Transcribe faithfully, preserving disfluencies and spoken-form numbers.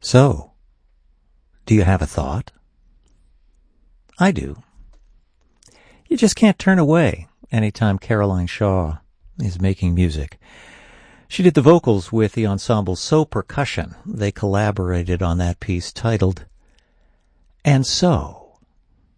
So, do you have a thought? I do. You just can't turn away anytime Caroline Shaw is making music. She did the vocals with the ensemble So Percussion. They collaborated on that piece titled And So.